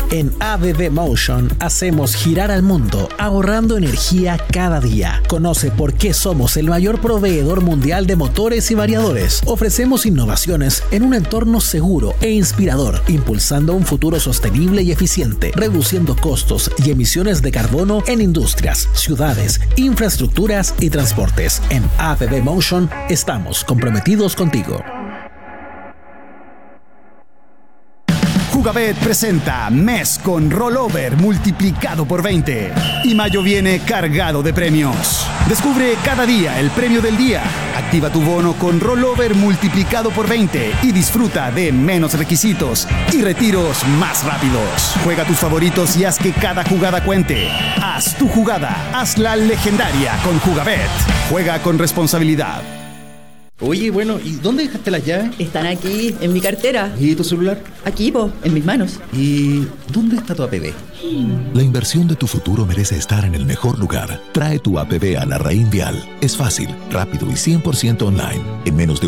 En ABB Motion hacemos girar al mundo ahorrando energía cada día. Conoce por qué somos el mayor proveedor mundial de motores y variadores. Ofrecemos innovaciones en un entorno seguro e inspirador, impulsando un futuro sostenible y eficiente, reduciendo costos y emisiones de carbono en industrias, ciudades, infraestructuras y transportes. En ABB Motion estamos comprometidos contigo. Jugabet presenta mes con rollover multiplicado por 20 y mayo viene cargado de premios. Descubre cada día el premio del día. Activa tu bono con rollover multiplicado por 20 y disfruta de menos requisitos y retiros más rápidos. Juega tus favoritos y haz que cada jugada cuente. Haz tu jugada, hazla legendaria con Jugabet. Juega con responsabilidad. Oye, bueno, ¿y dónde dejaste las llaves? Están aquí, en mi cartera. ¿Y tu celular? Aquí, en mis manos. ¿Y dónde está tu APB? La inversión de tu futuro merece estar en el mejor lugar. Trae tu APB a Larraín Vial. Es fácil, rápido y 100% online. En menos de